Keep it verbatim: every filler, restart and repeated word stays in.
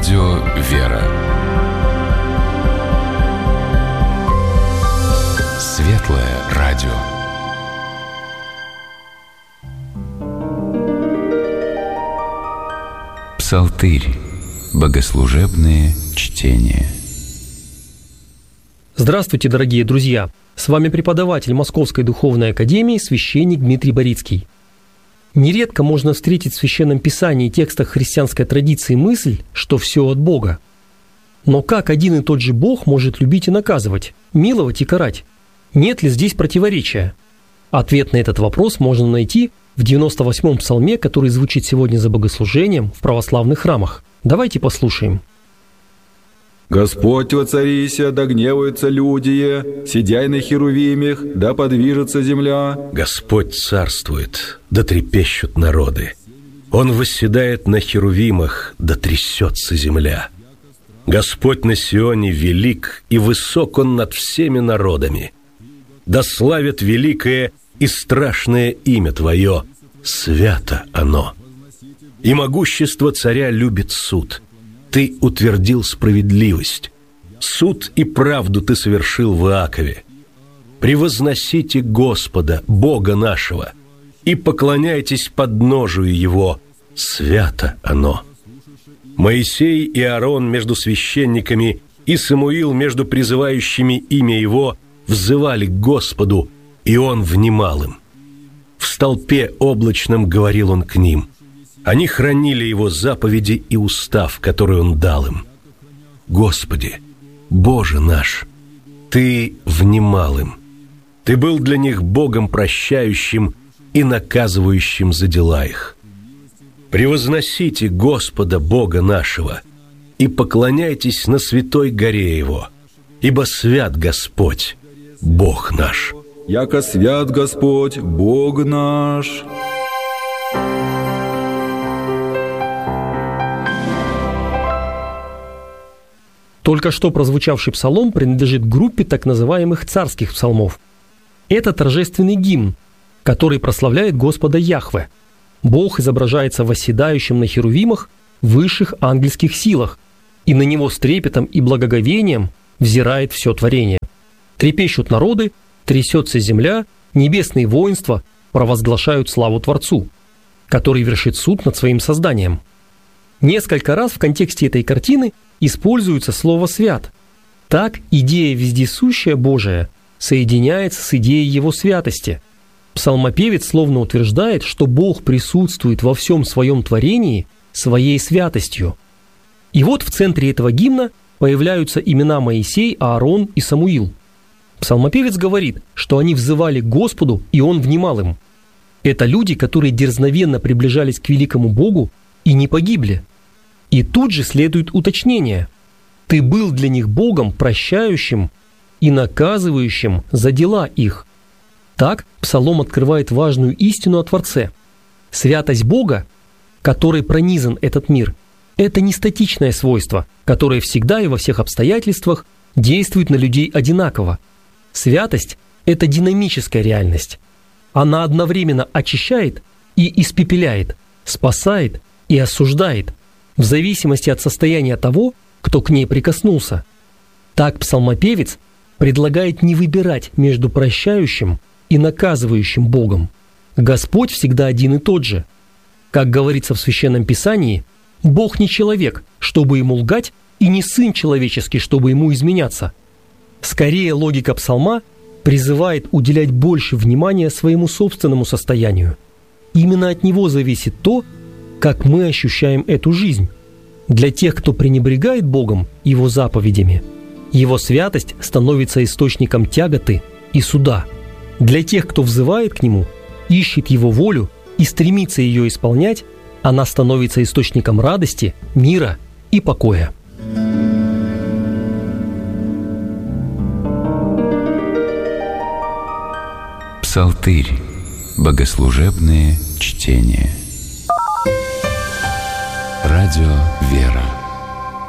Радио «Вера». Светлое радио. Псалтырь. Богослужебные чтения. Здравствуйте, дорогие друзья! С вами преподаватель Московской духовной академии, священник Дмитрий Борицкий. Нередко можно встретить в Священном Писании и текстах христианской традиции мысль, что все от Бога. Но как один и тот же Бог может любить и наказывать, миловать и карать? Нет ли здесь противоречия? Ответ на этот вопрос можно найти в девяносто восьмом псалме, который звучит сегодня за богослужением в православных храмах. Давайте послушаем. «Господь воцарися, да гневаются люди, сидяй на херувимях, да подвижется земля. Господь царствует, да трепещут народы. Он восседает на херувимах, да трясется земля. Господь на Сионе велик, и высок Он над всеми народами. Да славят великое и страшное имя Твое, свято оно. И могущество царя любит суд. Ты утвердил справедливость. Суд и правду Ты совершил в Иакове. Превозносите Господа, Бога нашего, и поклоняйтесь подножию Его, свято оно. Моисей и Аарон между священниками и Самуил между призывающими имя Его взывали к Господу, и Он внимал им. В столпе облачном говорил Он к ним. Они хранили Его заповеди и устав, который Он дал им. Господи, Боже наш, Ты внимал им. Ты был для них Богом прощающим и наказывающим за дела их. Превозносите Господа Бога нашего и поклоняйтесь на святой горе Его, ибо свят Господь, Бог наш». «Яко свят Господь, Бог наш». Только что прозвучавший псалом принадлежит группе так называемых царских псалмов. Это торжественный гимн, который прославляет Господа Яхве. Бог изображается восседающим на херувимах в высших ангельских силах, и на Него с трепетом и благоговением взирает все творение. Трепещут народы, трясется земля, небесные воинства провозглашают славу Творцу, который вершит суд над своим созданием. Несколько раз в контексте этой картины используется слово «свят». Так идея вездесущая Божия соединяется с идеей Его святости. Псалмопевец словно утверждает, что Бог присутствует во всем своем творении своей святостью. И вот в центре этого гимна появляются имена Моисей, Аарон и Самуил. Псалмопевец говорит, что они взывали к Господу, и Он внимал им. Это люди, которые дерзновенно приближались к великому Богу и не погибли. И тут же следует уточнение. Ты был для них Богом, прощающим и наказывающим за дела их. Так псалом открывает важную истину о Творце. Святость Бога, которой пронизан этот мир, это не статичное свойство, которое всегда и во всех обстоятельствах действует на людей одинаково. Святость – это динамическая реальность. Она одновременно очищает и испепеляет, спасает и осуждает, в зависимости от состояния того, кто к ней прикоснулся. Так псалмопевец предлагает не выбирать между прощающим и наказывающим Богом. Господь всегда один и тот же. Как говорится в Священном Писании, Бог не человек, чтобы ему лгать, и не сын человеческий, чтобы ему изменяться. Скорее, логика псалма призывает уделять больше внимания своему собственному состоянию. Именно от него зависит то, как мы ощущаем эту жизнь. Для тех, кто пренебрегает Богом, Его заповедями, Его святость становится источником тяготы и суда. Для тех, кто взывает к Нему, ищет Его волю и стремится ее исполнять, она становится источником радости, мира и покоя. Псалтырь. Богослужебные чтения. Радио «Вера».